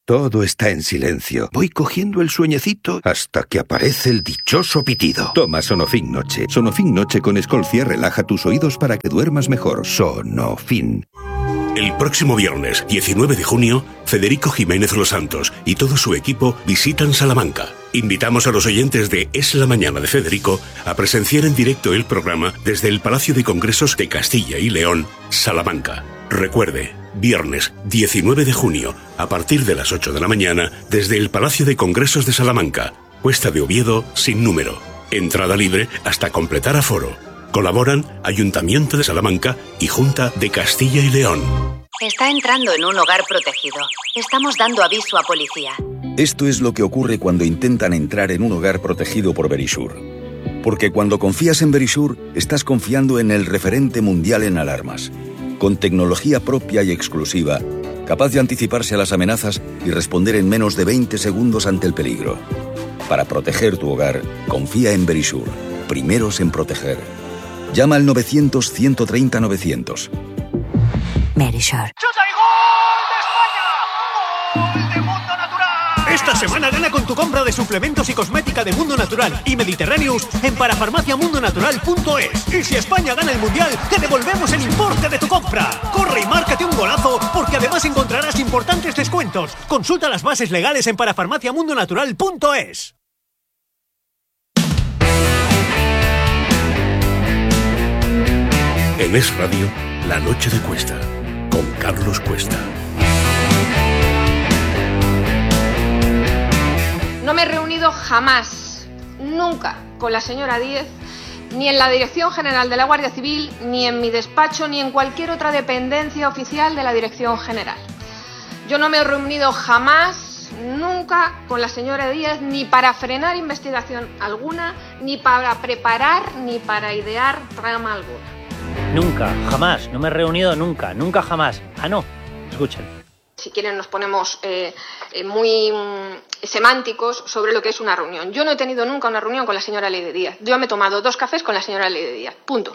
Todo está en silencio. Voy cogiendo el sueñecito hasta que aparece el dichoso pitido. Toma Sonofin Noche. Sonofin Noche con Escolcia relaja tus oídos para que duermas mejor. Sonofin. El próximo viernes, 19 de junio, Federico Jiménez Los Santos y todo su equipo visitan Salamanca. Invitamos a los oyentes de Es la Mañana de Federico a presenciar en directo el programa desde el Palacio de Congresos de Castilla y León, Salamanca. Recuerde, viernes 19 de junio, a partir de las 8 de la mañana, desde el Palacio de Congresos de Salamanca, Cuesta de Oviedo, sin número. Entrada libre hasta completar aforo. Colaboran Ayuntamiento de Salamanca y Junta de Castilla y León. Está entrando en un hogar protegido. Estamos dando aviso a policía. Esto es lo que ocurre cuando intentan entrar en un hogar protegido por Verisure. Porque cuando confías en Verisure, estás confiando en el referente mundial en alarmas. Con tecnología propia y exclusiva, capaz de anticiparse a las amenazas y responder en menos de 20 segundos ante el peligro. Para proteger tu hogar, confía en Verisure. Primeros en proteger. Llama al 900-130-900. Verisure. ¡Chuta y gol de España! ¡Gol de Mundo Natural! Esta semana gana con tu compra de suplementos y cosmética de Mundo Natural y Mediterráneos en parafarmaciamundonatural.es. Y si España gana el Mundial, te devolvemos el importe de tu compra. Corre y márcate un golazo, porque además encontrarás importantes descuentos. Consulta las bases legales en parafarmaciamundonatural.es. En Es Radio, La Noche de Cuesta, con Carlos Cuesta. No me he reunido jamás, nunca, con la señora Díez, ni en la Dirección General de la Guardia Civil, ni en mi despacho, ni en cualquier otra dependencia oficial de la Dirección General. Yo no me he reunido jamás, nunca, con la señora Díez, ni para frenar investigación alguna, ni para preparar, ni para idear trama alguna. Nunca, jamás, no me he reunido nunca, nunca jamás. Ah, no, escuchen. Si quieren nos ponemos muy semánticos sobre lo que es una reunión. Yo no he tenido nunca una reunión con la señora Leire Díaz. Yo me he tomado 2 cafés con la señora Leire Díaz, punto.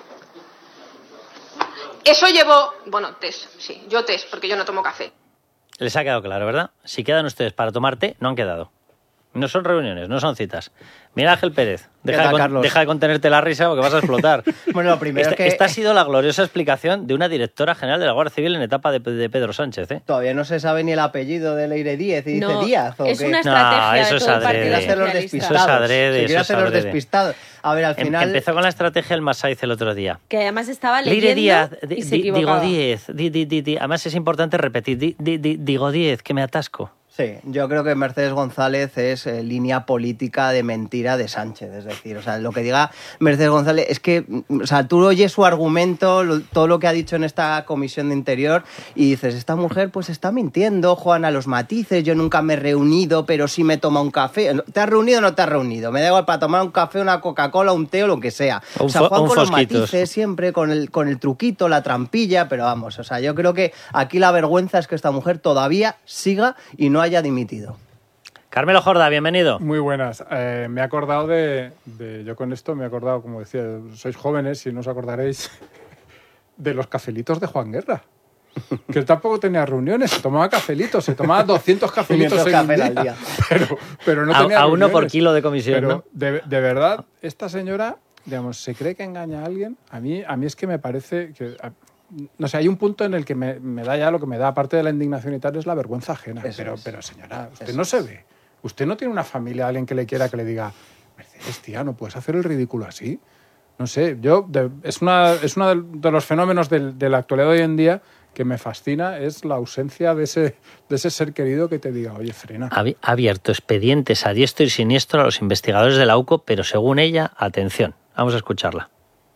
Eso llevó, test, sí, yo test, porque yo no tomo café. Les ha quedado claro, ¿verdad? Si quedan ustedes para tomar té, no han quedado. No son reuniones, no son citas. Mira, Ángel Pérez, deja de contenerte la risa porque vas a explotar. Bueno, lo primero es que... Esta ha sido la gloriosa explicación de una directora general de la Guardia Civil en etapa de Pedro Sánchez, ¿eh? Todavía no se sabe ni el apellido de Leire Díez y no, dice Díaz. ¿O es qué? una estrategia eso de todo el Partido Socialista. Eso es adrede. Eso es adrede. Despistados. A ver, al final... Empezó con la estrategia el Masaiz el otro día. Que además estaba Leire leyendo Díaz, y se equivocaba. Digo Díez. Además es importante repetir. Digo Díez, que me atasco. Sí, yo creo que Mercedes González es línea política de mentira de Sánchez. Es decir, lo que diga Mercedes González es que, tú oyes su argumento, todo lo que ha dicho en esta comisión de Interior y dices, esta mujer pues está mintiendo, Juana, los matices, yo nunca me he reunido, pero sí me toma un café. ¿Te has reunido o no te has reunido? Me da igual para tomar un café, una Coca-Cola, un té o lo que sea. Juan con los matices siempre, con el truquito, la trampilla, pero vamos, yo creo que aquí la vergüenza es que esta mujer todavía siga y no haya dimitido. Carmelo Jorda, bienvenido. Muy buenas. Me he acordado yo con esto me he acordado, como decía, sois jóvenes y no os acordaréis de los cafelitos de Juan Guerra. Que él tampoco tenía reuniones, se tomaba cafelitos, se tomaba 200 cafelitos en un día. Pero no tenía a uno reuniones. por kilo de comisión, pero, ¿no? De verdad, esta señora, digamos, se cree que engaña a alguien. A mí es que me parece que... No sé, hay un punto en el que me da ya lo que me da, aparte de la indignación y tal, es la vergüenza ajena. Pero señora, usted no se ve. Usted no tiene una familia, alguien que le quiera que le diga, Mercedes, tía, no puedes hacer el ridículo así. No sé, es uno de los fenómenos de la actualidad de hoy en día que me fascina, es la ausencia de ese ser querido que te diga, oye, frena. Ha abierto expedientes a diestro y siniestro a los investigadores de la UCO, pero según ella, atención, vamos a escucharla.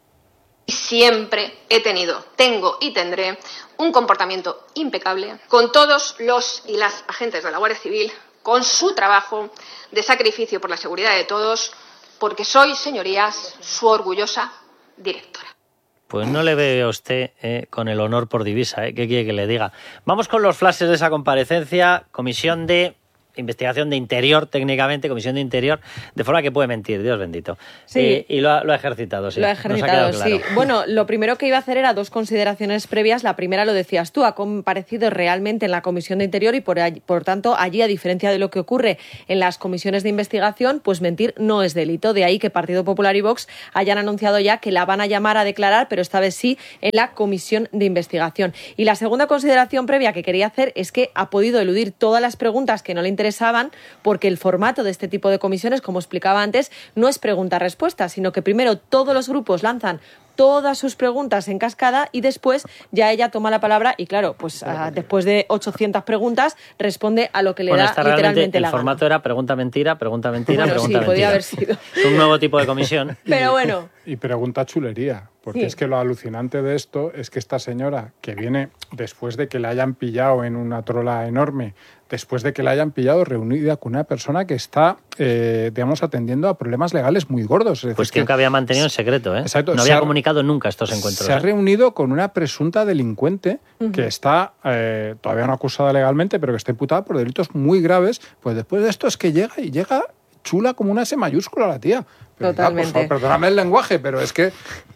Siempre he tenido, tengo y tendré un comportamiento impecable con todos los y las agentes de la Guardia Civil, con su trabajo de sacrificio por la seguridad de todos, porque soy, señorías, su orgullosa directora. Pues no le veo a usted con el honor por divisa, ¿eh? ¿Qué quiere que le diga? Vamos con los flashes de esa comparecencia. Comisión de investigación de interior, técnicamente, comisión de interior, de forma que puede mentir, Dios bendito. Sí. Y lo ha ejercitado, sí. Lo ha ejercitado, claro. sí. Bueno, lo primero que iba a hacer era 2 consideraciones previas. La primera, lo decías tú, ha comparecido realmente en la comisión de interior y por tanto allí, a diferencia de lo que ocurre en las comisiones de investigación, pues mentir no es delito. De ahí que Partido Popular y Vox hayan anunciado ya que la van a llamar a declarar, pero esta vez sí en la comisión de investigación. Y la segunda consideración previa que quería hacer es que ha podido eludir todas las preguntas que no le interesaban, porque el formato de este tipo de comisiones, como explicaba antes, no es pregunta-respuesta, sino que primero todos los grupos lanzan todas sus preguntas en cascada y después ya ella toma la palabra y claro, pues después de 800 preguntas responde a lo que le da literalmente la gana. El formato era pregunta-mentira, Bueno, pregunta-mentira. podía haber sido. Es un nuevo tipo de comisión. Pero bueno. Y pregunta chulería, porque es que lo alucinante de esto es que esta señora, que viene después de que la hayan pillado en una trola enorme, después de que la hayan pillado reunida con una persona que está, digamos, atendiendo a problemas legales muy gordos. Es decir, cuestión que había mantenido en secreto, ¿eh? Exacto, no había comunicado nunca estos encuentros. Se ha reunido con una presunta delincuente que está todavía no acusada legalmente, pero que está imputada por delitos muy graves. Pues después de esto es que llega chula como una S mayúscula la tía. Pero totalmente. por favor, perdóname el lenguaje, pero es que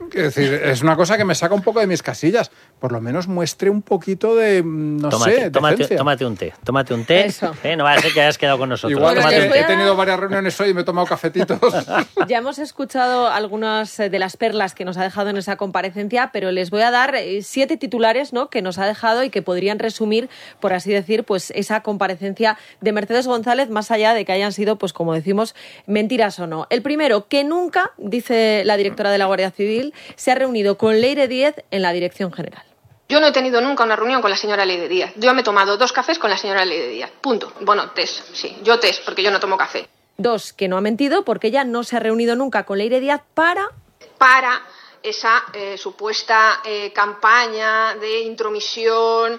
es una cosa que me saca un poco de mis casillas. Por lo menos muestre un poquito de, decencia. Tómate un té. Eso. No vaya a ser que hayas quedado con nosotros. Igual es que he tenido varias reuniones hoy y me he tomado cafetitos. Ya hemos escuchado algunas de las perlas que nos ha dejado en esa comparecencia, pero les voy a dar 7 titulares, ¿no?, que nos ha dejado y que podrían resumir, por así decir, pues esa comparecencia de Mercedes González, más allá de que hayan sido, pues como decimos, mentiras o no. El primero, que nunca, dice la directora de la Guardia Civil, se ha reunido con Leire Díez en la Dirección General. Yo no he tenido nunca una reunión con la señora Leire Díaz. Yo me he tomado 2 cafés con la señora Leire Díaz. Punto. Bueno, sí. Yo porque yo no tomo café. 2, que no ha mentido porque ella no se ha reunido nunca con Leire Díaz para esa supuesta campaña de intromisión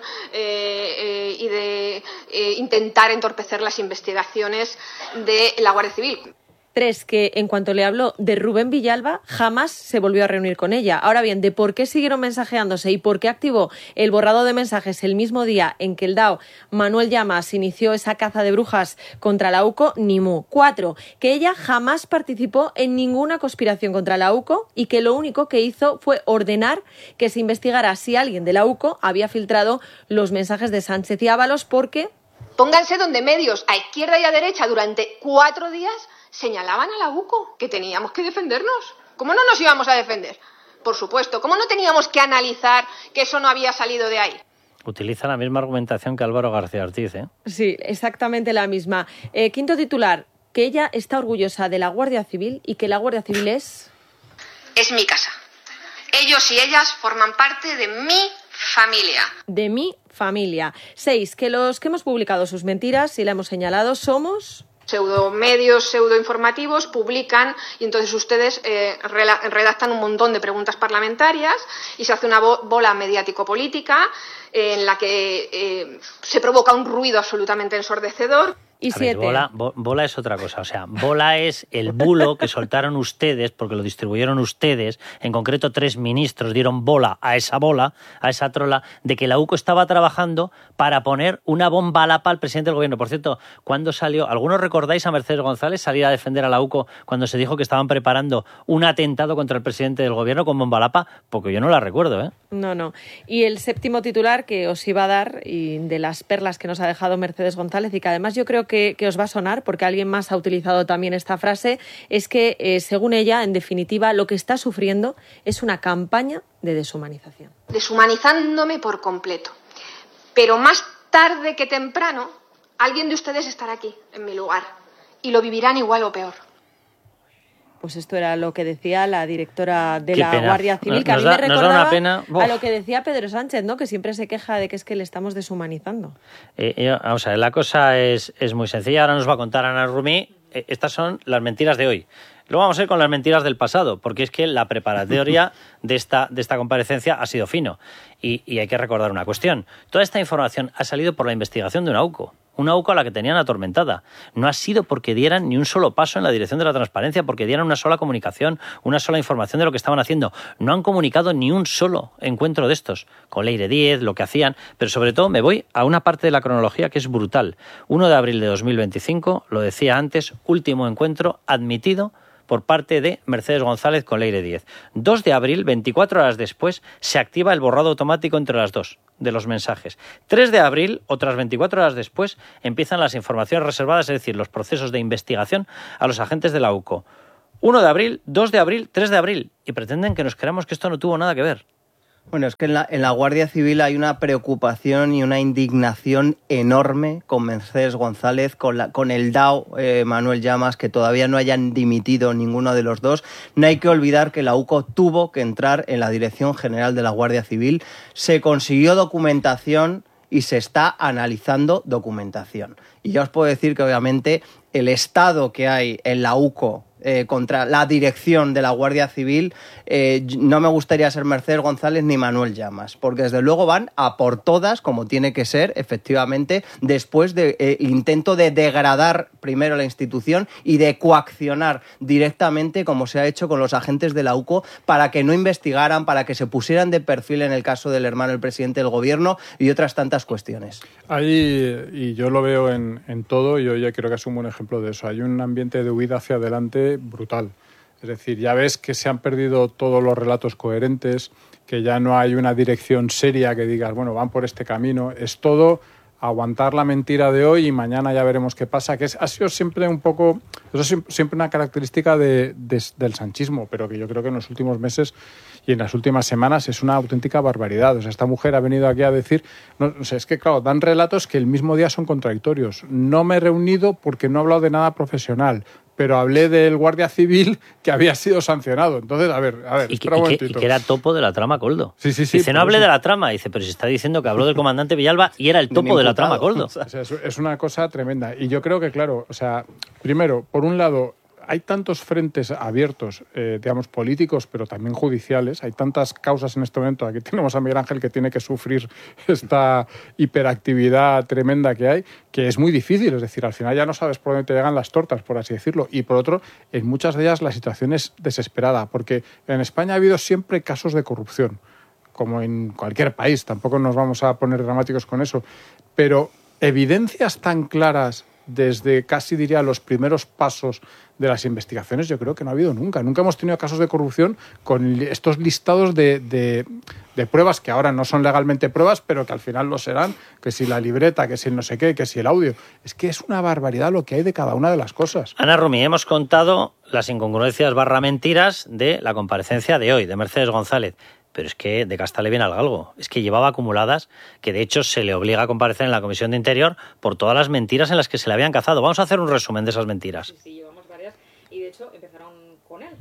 y de intentar entorpecer las investigaciones de la Guardia Civil. 3, que en cuanto le habló de Rubén Villalba, jamás se volvió a reunir con ella. Ahora bien, de por qué siguieron mensajeándose y por qué activó el borrado de mensajes el mismo día en que el DAO Manuel Llamas inició esa caza de brujas contra la UCO, ni mu. 4, que ella jamás participó en ninguna conspiración contra la UCO y que lo único que hizo fue ordenar que se investigara si alguien de la UCO había filtrado los mensajes de Sánchez y Ábalos porque... Pónganse donde medios, a izquierda y a derecha, durante 4 días señalaban a la UCO que teníamos que defendernos. ¿Cómo no nos íbamos a defender? Por supuesto. ¿Cómo no teníamos que analizar que eso no había salido de ahí? Utiliza la misma argumentación que Álvaro García Ortiz, ¿eh? Sí, exactamente la misma. 5º titular, que ella está orgullosa de la Guardia Civil y que la Guardia Civil es mi casa. Ellos y ellas forman parte de mi familia. De mi familia. 6, que los que hemos publicado sus mentiras y la hemos señalado somos... Pseudomedios, pseudoinformativos publican y entonces ustedes redactan un montón de preguntas parlamentarias y se hace una bola mediático-política en la que se provoca un ruido absolutamente ensordecedor. Y 7. Bola es otra cosa. O sea, bola es el bulo que soltaron ustedes, porque lo distribuyeron ustedes. En concreto, 3 ministros dieron bola, a esa trola, de que la UCO estaba trabajando para poner una bomba a lapa al presidente del gobierno. Por cierto, ¿cuándo salió? ¿Algunos recordáis a Mercedes González salir a defender a la UCO cuando se dijo que estaban preparando un atentado contra el presidente del gobierno con bomba a lapa? Porque yo no la recuerdo, ¿eh? No. Y el 7º titular que os iba a dar, y de las perlas que nos ha dejado Mercedes González, y que además yo creo que os va a sonar, porque alguien más ha utilizado también esta frase, es que, según ella, en definitiva, lo que está sufriendo es una campaña de deshumanización. Deshumanizándome por completo. Pero más tarde que temprano, alguien de ustedes estará aquí, en mi lugar, y lo vivirán igual o peor. Pues esto era lo que decía la directora de la Guardia Civil, que a mí me recordaba a lo que decía Pedro Sánchez, ¿no?, que siempre se queja de que es que le estamos deshumanizando. Vamos a ver, la cosa es muy sencilla. Ahora nos va a contar Ana Rumí. Estas son las mentiras de hoy. Luego vamos a ir con las mentiras del pasado, porque es que la preparatoria de esta comparecencia ha sido fino. Y hay que recordar una cuestión. Toda esta información ha salido por la investigación de una UCO. una UCO a la que tenían atormentada. No ha sido porque dieran ni un solo paso en la dirección de la transparencia, porque dieran una sola comunicación, una sola información de lo que estaban haciendo. No han comunicado ni un solo encuentro de estos, con Leire Díez, lo que hacían, pero sobre todo me voy a una parte de la cronología que es brutal. 1 de abril de 2025, lo decía antes, último encuentro admitido por parte de Mercedes González con Leire Díez. 2 de abril, 24 horas después, se activa el borrado automático entre las dos de los mensajes. 3 de abril, otras 24 horas después, empiezan las informaciones reservadas, es decir, los procesos de investigación a los agentes de la UCO. 1 de abril, 2 de abril, 3 de abril. Y pretenden que nos creamos que esto no tuvo nada que ver. Bueno, es que en la Guardia Civil hay una preocupación y una indignación enorme con Mercedes González, con el DAO Manuel Llamas, que todavía no hayan dimitido ninguno de los dos. No hay que olvidar que la UCO tuvo que entrar en la Dirección General de la Guardia Civil. Se consiguió documentación y se está analizando documentación. Y ya os puedo decir que obviamente el estado que hay en la UCO contra la dirección de la Guardia Civil, no me gustaría ser Mercedes González ni Manuel Llamas, porque desde luego van a por todas, como tiene que ser, efectivamente, después del intento de degradar primero la institución y de coaccionar directamente, como se ha hecho con los agentes de la UCO, para que no investigaran, para que se pusieran de perfil en el caso del hermano del presidente del gobierno y otras tantas cuestiones. Ahí, y yo lo veo en todo, y yo ya creo que es un buen ejemplo de eso. Hay un ambiente de huida hacia adelante brutal. Es decir, ya ves que se han perdido todos los relatos coherentes, que ya no hay una dirección seria que digas, bueno, van por este camino. Es todo aguantar la mentira de hoy y mañana ya veremos qué pasa, que ha sido siempre un poco, eso es siempre una característica del sanchismo, pero que yo creo que en los últimos meses y en las últimas semanas es una auténtica barbaridad. O sea, esta mujer ha venido aquí a decir, no, o sea, es que claro, dan relatos que el mismo día son contradictorios. No me he reunido porque no he hablado de nada profesional, pero hablé del guardia civil que había sido sancionado. Entonces, a ver, y que era topo de la trama Koldo. Sí. Dice, no hablé de la trama. Dice, pero si está diciendo que habló del comandante Villalba y era el topo de la trama Koldo. O sea, es una cosa tremenda. Y yo creo que, claro, o sea, primero, por un lado, hay tantos frentes abiertos, digamos, políticos, pero también judiciales. Hay tantas causas en este momento. Aquí tenemos a Miguel Ángel que tiene que sufrir esta hiperactividad tremenda que hay, que es muy difícil. Es decir, al final ya no sabes por dónde te llegan las tortas, por así decirlo. Y por otro, en muchas de ellas la situación es desesperada, porque en España ha habido siempre casos de corrupción, como en cualquier país. Tampoco nos vamos a poner dramáticos con eso. Pero evidencias tan claras desde casi diría los primeros pasos de las investigaciones, yo creo que no ha habido nunca. Nunca hemos tenido casos de corrupción con estos listados de pruebas que ahora no son legalmente pruebas, pero que al final lo serán, que si la libreta, que si el no sé qué, que si el audio. Es que es una barbaridad lo que hay de cada una de las cosas. Ana Rumi, hemos contado las incongruencias / mentiras de la comparecencia de hoy, de Mercedes González. Pero es que de casta le viene al galgo. Es que llevaba acumuladas, que de hecho se le obliga a comparecer en la Comisión de Interior por todas las mentiras en las que se le habían cazado. Vamos a hacer un resumen de esas mentiras. Sí, llevamos varias y de hecho empezaron con él.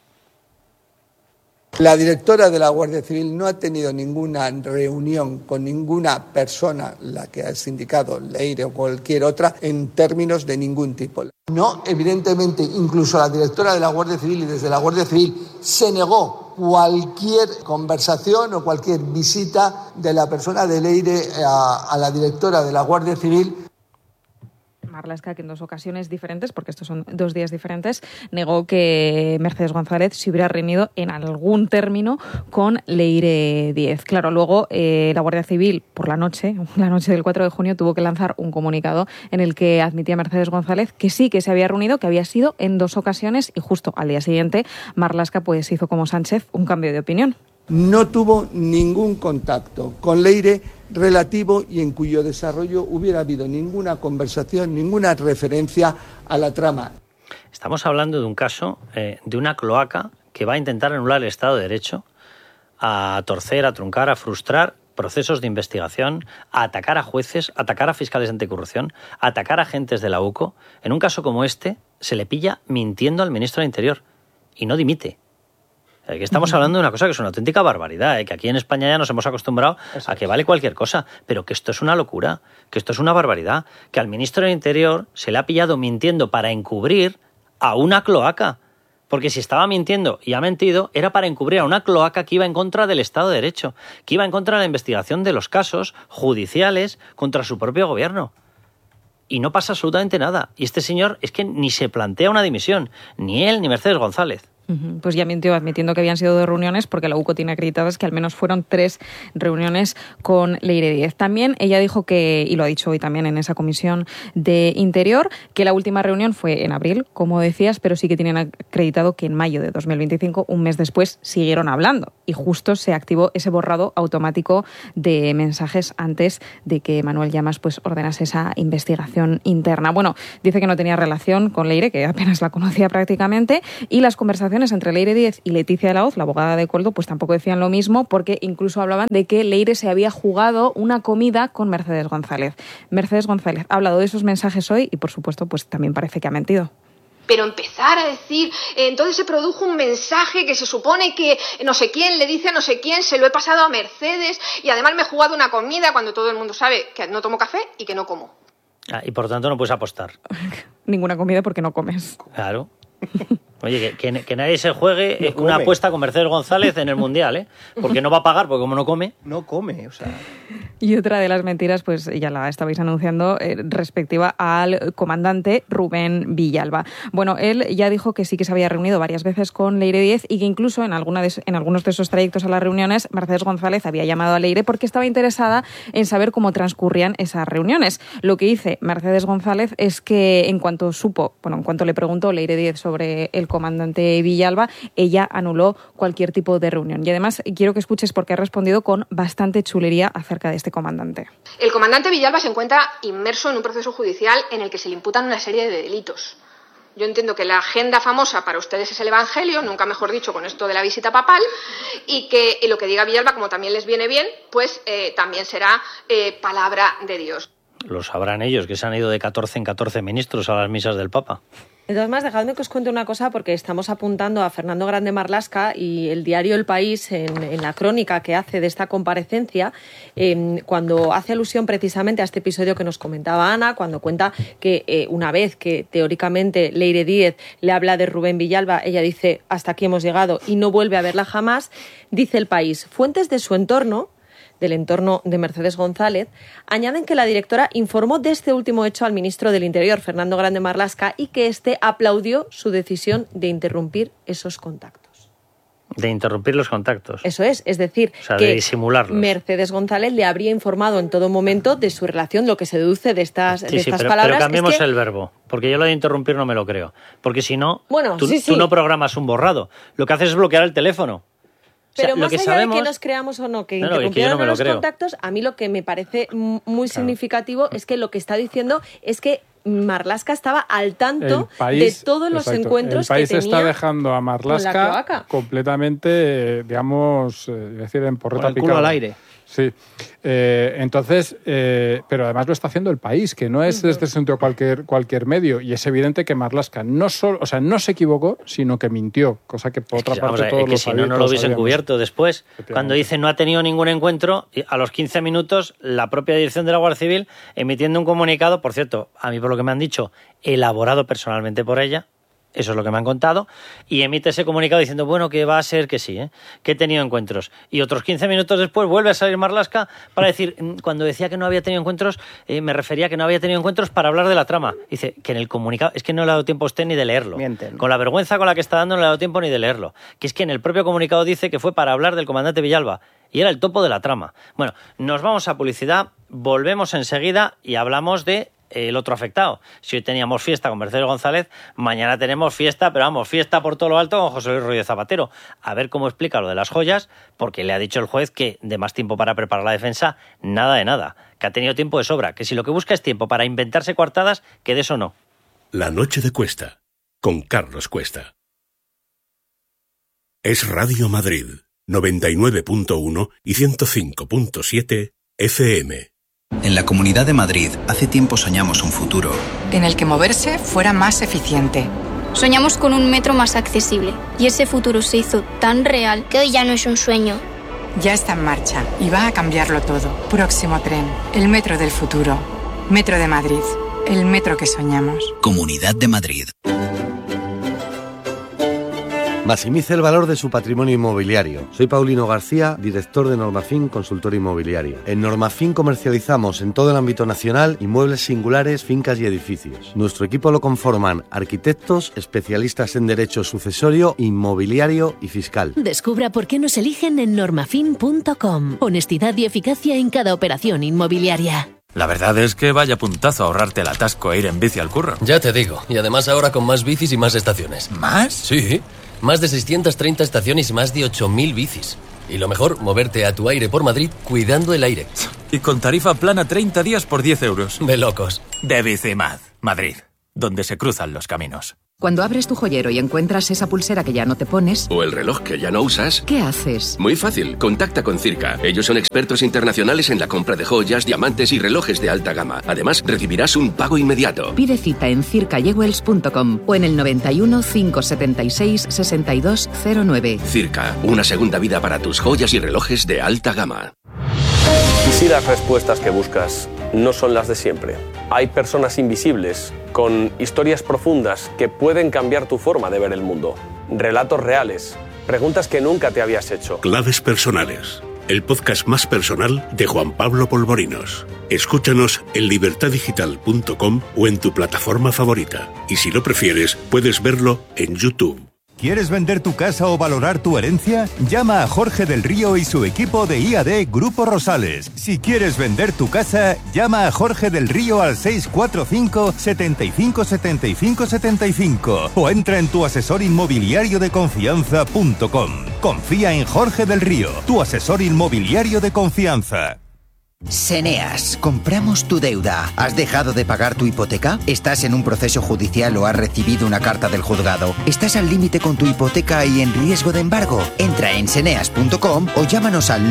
La directora de la Guardia Civil no ha tenido ninguna reunión con ninguna persona, la que has indicado, Leire o cualquier otra, en términos de ningún tipo. No, evidentemente, incluso la directora de la Guardia Civil y desde la Guardia Civil se negó cualquier conversación o cualquier visita de la persona de Leire a la directora de la Guardia Civil. Marlaska, que en 2 ocasiones diferentes, porque estos son 2 días diferentes, negó que Mercedes González se hubiera reunido en algún término con Leire Díez. Claro, luego la Guardia Civil, por la noche del 4 de junio, tuvo que lanzar un comunicado en el que admitía Mercedes González que sí, que se había reunido, que había sido en 2 ocasiones, y justo al día siguiente Marlaska pues hizo como Sánchez un cambio de opinión. No tuvo ningún contacto con Leire relativo y en cuyo desarrollo hubiera habido ninguna conversación, ninguna referencia a la trama. Estamos hablando de un caso de una cloaca que va a intentar anular el Estado de Derecho, a torcer, a truncar, a frustrar procesos de investigación, a atacar a jueces, a atacar a fiscales anticorrupción, a atacar a agentes de la UCO. En un caso como este, se le pilla mintiendo al ministro del Interior y no dimite. Que estamos hablando de una cosa que es una auténtica barbaridad, que aquí en España ya nos hemos acostumbrado a que vale cualquier cosa, pero que esto es una locura, que esto es una barbaridad, que al ministro del Interior se le ha pillado mintiendo para encubrir a una cloaca, porque si estaba mintiendo y ha mentido era para encubrir a una cloaca que iba en contra del Estado de Derecho, que iba en contra de la investigación de los casos judiciales contra su propio gobierno. y no pasa absolutamente nada. Y este señor es que ni se plantea una dimisión, ni él ni Mercedes González. Pues ya mintió admitiendo que habían sido 2 reuniones, porque la UCO tiene acreditadas que al menos fueron 3 reuniones con Leire Díez. También ella dijo que, y lo ha dicho hoy también en esa comisión de Interior, que la última reunión fue en abril, como decías, pero sí que tienen acreditado que en mayo de 2025, un mes después, siguieron hablando. Y justo se activó ese borrado automático de mensajes antes de que Manuel Llamas pues ordenase esa investigación interna. Bueno, dice que no tenía relación con Leire, que apenas la conocía prácticamente, y las conversaciones entre Leire Díez y Leticia de la Hoz, la abogada de Koldo, pues tampoco decían lo mismo, porque incluso hablaban de que Leire se había jugado una comida con Mercedes González. Mercedes González ha hablado de esos mensajes hoy y, por supuesto, pues también parece que ha mentido. Pero empezar a decir, entonces se produjo un mensaje que se supone que no sé quién le dice a no sé quién, se lo he pasado a Mercedes y además me he jugado una comida cuando todo el mundo sabe que no tomo café y que no como. Y por tanto no puedes apostar. Ninguna comida porque no comes. Claro. Oye, que nadie se juegue una apuesta con Mercedes González en el Mundial, ¿eh? Porque no va a pagar, porque como no come... No come, o sea... Y otra de las mentiras, pues ya la estabais anunciando, respectiva al comandante Rubén Villalba. Bueno, él ya dijo que sí que se había reunido varias veces con Leire Díez y que incluso en algunos de esos trayectos a las reuniones, Mercedes González había llamado a Leire porque estaba interesada en saber cómo transcurrían esas reuniones. Lo que dice Mercedes González es que en cuanto le preguntó Leire Díez sobre el comandante Villalba, ella anuló cualquier tipo de reunión. Y además quiero que escuches porque ha respondido con bastante chulería acerca de este comandante. El comandante Villalba se encuentra inmerso en un proceso judicial en el que se le imputan una serie de delitos. Yo entiendo que la agenda famosa para ustedes es el Evangelio, nunca mejor dicho con esto de la visita papal, y que lo que diga Villalba, como también les viene bien, pues también será palabra de Dios. Lo sabrán ellos, que se han ido de 14 en 14 ministros a las misas del Papa. De todas maneras, dejadme que os cuente una cosa, porque estamos apuntando a Fernando Grande Marlaska y el diario El País, en la crónica que hace de esta comparecencia, cuando hace alusión precisamente a este episodio que nos comentaba Ana, cuando cuenta que una vez que teóricamente Leire Díez le habla de Rubén Villalba, ella dice hasta aquí hemos llegado y no vuelve a verla jamás, dice El País, fuentes de su entorno, del entorno de Mercedes González, añaden que la directora informó de este último hecho al ministro del Interior, Fernando Grande Marlaska, y que éste aplaudió su decisión de interrumpir esos contactos. De interrumpir los contactos. Eso es decir, o sea, que de disimularlos. Mercedes González le habría informado en todo momento de su relación, lo que se deduce de estas palabras. Pero cambiemos el verbo, porque yo lo de interrumpir no me lo creo. Porque si no, tú no programas un borrado. Lo que haces es bloquear el teléfono. Pero o sea, más allá sabemos... de que nos creamos o no, que interrumpieron los contactos, a mí lo que me parece muy significativo es que lo que está diciendo es que Marlaska estaba al tanto de todos los encuentros que tenía. El país está dejando a Marlaska completamente, digamos, decir, en porreta picada. El culo al aire. Sí. Entonces, pero además lo está haciendo El País, que no es desde ese sentido cualquier medio, y es evidente que Marlaska no se equivocó, sino que mintió, cosa que por otra parte todos lo sabíamos. Si no lo hubiesen cubierto después. Cuando dice no ha tenido ningún encuentro, a los 15 minutos la propia dirección de la Guardia Civil emitiendo un comunicado, por cierto, a mí por lo que me han dicho, elaborado personalmente por ella, eso es lo que me han contado, y emite ese comunicado diciendo, bueno, que va a ser que sí, que he tenido encuentros. Y otros 15 minutos después vuelve a salir Marlaska para decir, cuando decía que no había tenido encuentros, me refería a que no había tenido encuentros para hablar de la trama. Dice que en el comunicado, es que no le ha dado tiempo a usted ni de leerlo. Mienten. Con la vergüenza con la que está dando no le ha dado tiempo ni de leerlo. Que es que en el propio comunicado dice que fue para hablar del comandante Villalba. Y era el topo de la trama. Bueno, nos vamos a publicidad, volvemos enseguida y hablamos de el otro afectado. Si hoy teníamos fiesta con Mercedes González, mañana tenemos fiesta, pero vamos, fiesta por todo lo alto con José Luis Rodríguez Zapatero. A ver cómo explica lo de las joyas, porque le ha dicho el juez que de más tiempo para preparar la defensa, nada de nada. Que ha tenido tiempo de sobra, que si lo que busca es tiempo para inventarse coartadas, que de eso no. La noche de Cuesta, con Carlos Cuesta. Es Radio Madrid, 99.1 y 105.7 FM. En la Comunidad de Madrid, hace tiempo soñamos un futuro en el que moverse fuera más eficiente. Soñamos con un metro más accesible y ese futuro se hizo tan real que hoy ya no es un sueño. Ya está en marcha y va a cambiarlo todo. Próximo tren, el metro del futuro. Metro de Madrid, el metro que soñamos. Comunidad de Madrid. Maximice el valor de su patrimonio inmobiliario. Soy Paulino García, director de Normafin Consultor Inmobiliario. En Normafin comercializamos en todo el ámbito nacional inmuebles singulares, fincas y edificios. Nuestro equipo lo conforman arquitectos, especialistas en derecho sucesorio, inmobiliario y fiscal. Descubra por qué nos eligen en normafin.com. Honestidad y eficacia en cada operación inmobiliaria. La verdad es que vaya puntazo ahorrarte el atasco e ir en bici al curro. Ya te digo, y además ahora con más bicis y más estaciones. ¿Más? Sí, más de 630 estaciones y más de 8.000 bicis. Y lo mejor, moverte a tu aire por Madrid cuidando el aire. Y con tarifa plana 30 días por 10 euros. De locos. De Bicimad, Madrid, donde se cruzan los caminos. Cuando abres tu joyero y encuentras esa pulsera que ya no te pones... O el reloj que ya no usas... ¿Qué haces? Muy fácil, contacta con Circa. Ellos son expertos internacionales en la compra de joyas, diamantes y relojes de alta gama. Además, recibirás un pago inmediato. Pide cita en circajewells.com o en el 91 576 6209. Circa, una segunda vida para tus joyas y relojes de alta gama. ¿Y si las respuestas que buscas no son las de siempre? Hay personas invisibles, con historias profundas que pueden cambiar tu forma de ver el mundo. Relatos reales, preguntas que nunca te habías hecho. Claves personales, el podcast más personal de Juan Pablo Polvorinos. Escúchanos en libertadigital.com o en tu plataforma favorita. Y si lo prefieres, puedes verlo en YouTube. ¿Quieres vender tu casa o valorar tu herencia? Llama a Jorge del Río y su equipo de IAD Grupo Rosales. Si quieres vender tu casa, llama a Jorge del Río al 645 75 75 75 o entra en tuasesorinmobiliariodeconfianza.com. Confía en Jorge del Río, tu asesor inmobiliario de confianza. Seneas, compramos tu deuda. ¿Has dejado de pagar tu hipoteca? ¿Estás en un proceso judicial o has recibido una carta del juzgado? ¿Estás al límite con tu hipoteca y en riesgo de embargo? Entra en seneas.com o llámanos al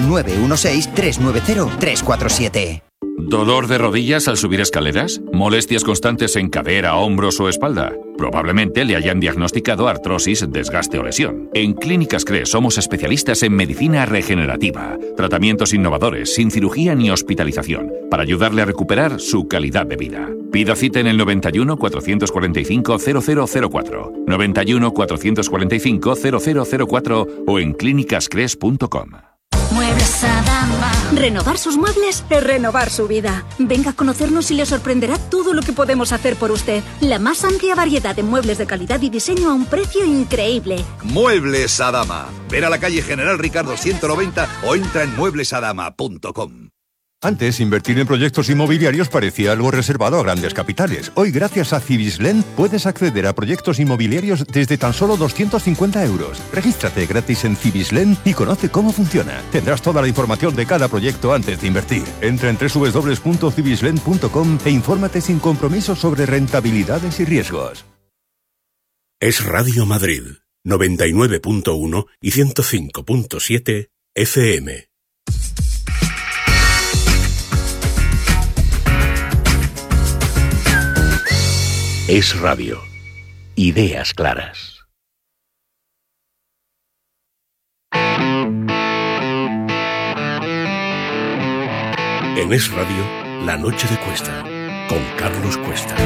916-390-347. ¿Dolor de rodillas al subir escaleras? ¿Molestias constantes en cadera, hombros o espalda? Probablemente le hayan diagnosticado artrosis, desgaste o lesión. En Clínicas CRE somos especialistas en medicina regenerativa, tratamientos innovadores, sin cirugía ni hospitalización, para ayudarle a recuperar su calidad de vida. Pida cita en el 91 445 0004, 91 445 0004 o en clínicascres.com. Muebles Adama. Renovar sus muebles es renovar su vida. Venga a conocernos y le sorprenderá todo lo que podemos hacer por usted. La más amplia variedad de muebles de calidad y diseño a un precio increíble. Muebles Adama. Ver a la calle General Ricardo 190 o entra en mueblesadama.com. Antes, invertir en proyectos inmobiliarios parecía algo reservado a grandes capitales. Hoy, gracias a Cibislen, puedes acceder a proyectos inmobiliarios desde tan solo 250 euros. Regístrate gratis en Cibislen y conoce cómo funciona. Tendrás toda la información de cada proyecto antes de invertir. Entra en www.cibislen.com e infórmate sin compromiso sobre rentabilidades y riesgos. Es Radio Madrid, 99.1 y 105.7 FM. Es Radio. Ideas claras. En Es Radio, La Noche de Cuesta, con Carlos Cuesta.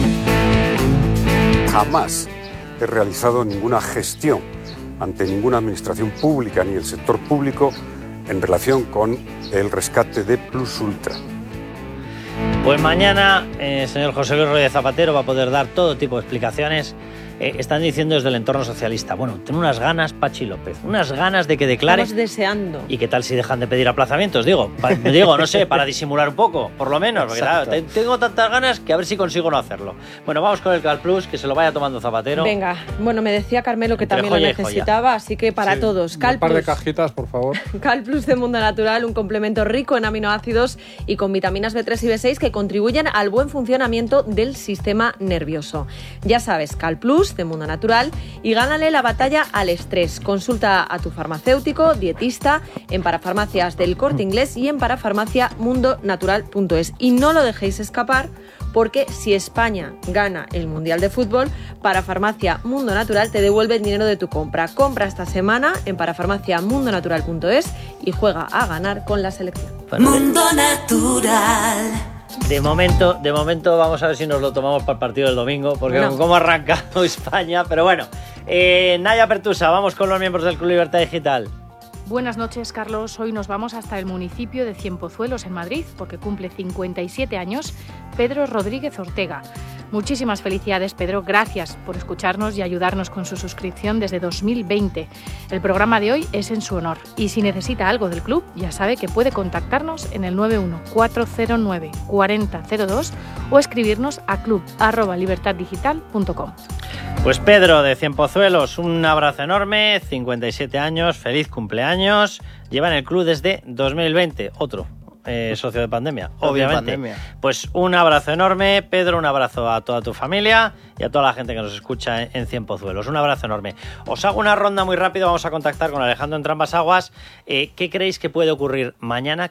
Jamás he realizado ninguna gestión ante ninguna administración pública ni el sector público en relación con el rescate de Plus Ultra. Pues mañana, señor José Luis Rodríguez Zapatero va a poder dar todo tipo de explicaciones. Están diciendo desde el entorno socialista, bueno, tengo unas ganas, Pachi López, unas ganas de que declare. Estamos deseando. ¿Y qué tal si dejan de pedir aplazamientos? Digo, no sé, para disimular un poco, por lo menos, porque claro, tengo tantas ganas que a ver si consigo no hacerlo. Bueno, vamos con el Cal Plus, que se lo vaya tomando Zapatero. Venga, bueno, me decía Carmelo que también lo necesitaba, así que para todos. Cal Plus. Un par de cajitas, por favor. Cal Plus de Mundo Natural, un complemento rico en aminoácidos y con vitaminas B3 y B6 que contribuyen al buen funcionamiento del sistema nervioso. Ya sabes, Cal Plus de Mundo Natural y gánale la batalla al estrés. Consulta a tu farmacéutico, dietista, en parafarmacias del Corte Inglés y en parafarmaciamundonatural.es. Y no lo dejéis escapar, porque si España gana el Mundial de Fútbol, Parafarmacia Mundo Natural te devuelve el dinero de tu compra. Compra esta semana en parafarmaciamundonatural.es y juega a ganar con la selección. Mundo Natural. De momento vamos a ver si nos lo tomamos para el partido del domingo, porque no. Cómo arranca España, pero bueno, Naya Pertusa, vamos con los miembros del Club Libertad Digital. Buenas noches, Carlos. Hoy nos vamos hasta el municipio de Cienpozuelos, en Madrid, porque cumple 57 años Pedro Rodríguez Ortega. Muchísimas felicidades, Pedro. Gracias por escucharnos y ayudarnos con su suscripción desde 2020. El programa de hoy es en su honor. Y si necesita algo del club, ya sabe que puede contactarnos en el 914094002 o escribirnos a club@libertaddigital.com. Pues Pedro de Cienpozuelos, un abrazo enorme, 57 años, feliz cumpleaños. Lleva en el club desde 2020, otro socio de pandemia, obviamente. Pues un abrazo enorme, Pedro, un abrazo a toda tu familia y a toda la gente que nos escucha en Cienpozuelos. Un abrazo enorme. Os hago una ronda muy rápida, vamos a contactar con Alejandro Entrambas Aguas. ¿Qué creéis que puede ocurrir mañana